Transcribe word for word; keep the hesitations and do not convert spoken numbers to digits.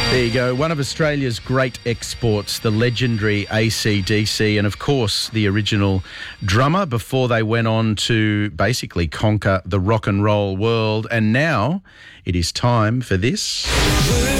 There you go. One of Australia's great exports, the legendary A C D C, and of course the original drummer before they went on to basically conquer the rock and roll world. And now it is time for this.